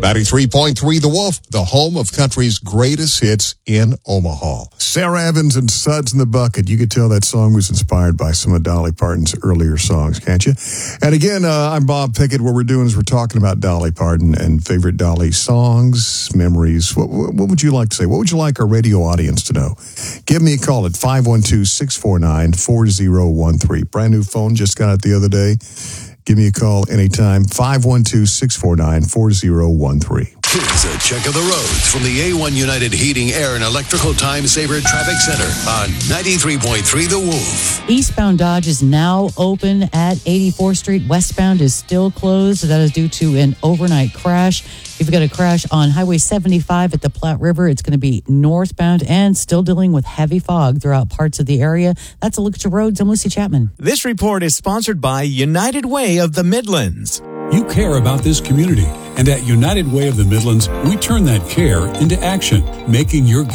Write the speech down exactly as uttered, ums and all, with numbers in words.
ninety-three point three The Wolf, the home of country's greatest hits in Omaha. Sarah Evans and Suds in the Bucket. You could tell that song was inspired by some of Dolly Parton's earlier songs, can't you? And again, uh, I'm Bob Pickett. What we're doing is we're talking about Dolly Parton and favorite Dolly songs, memories. What, what, what would you like to say? What would you like our radio audience to know? Give me a call at five one two, six four nine, four zero one three. Brand new phone, just got it the other day. Give me a call anytime, five one two, six four nine, four zero one three. Here's a check of the roads from the A one United Heating, Air, and Electrical Time Saver Traffic Center on ninety-three point three The Wolf. Eastbound Dodge is now open at eighty-fourth Street. Westbound is still closed. That is due to an overnight crash. If you've got a crash on Highway seventy-five at the Platte River, it's going to be northbound and still dealing with heavy fog throughout parts of the area. That's a look at your roads. I'm Lucy Chapman. This report is sponsored by United Way of the Midlands. You care about this community, and at United Way of the Midlands, we turn that care into action, making your